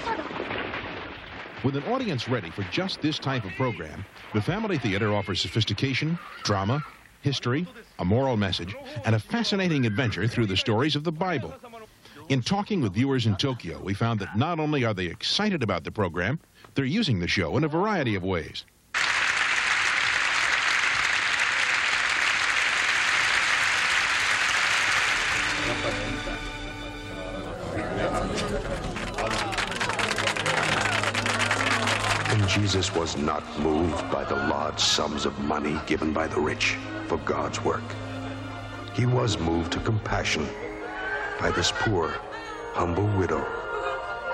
With an audience ready for just this type of program, the Family Theater offers sophistication, drama, history, a moral message, and a fascinating adventure through the stories of the Bible. In talking with viewers in Tokyo, we found that not only are they excited about the program, they're using the show in a variety of ways. And Jesus was not moved by the large sums of money given by the rich for God's work. He was moved to compassion by this poor, humble widow